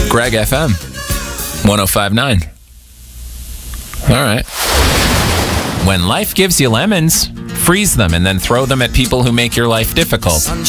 Greg FM 105.9. All right. When life gives you lemons, freeze them and then throw them at people who make your life difficult.